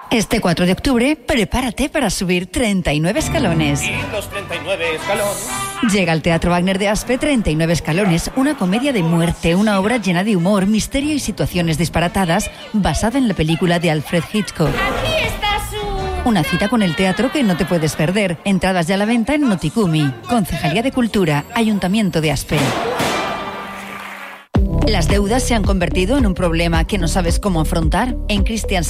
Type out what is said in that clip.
Este 4 de octubre, prepárate para subir 39 escalones. ¿Y los 39 escalones? Llega al Teatro Wagner de Aspe 39 escalones, una comedia de muerte, una obra llena de humor, misterio y situaciones disparatadas, basada en la película de Alfred Hitchcock. Aquí está su... Una cita con el teatro que no te puedes perder. Entradas ya a la venta en Noticumi. Concejalía de Cultura, Ayuntamiento de Aspe. ¿Las deudas se han convertido en un problema que no sabes cómo afrontar? En Christian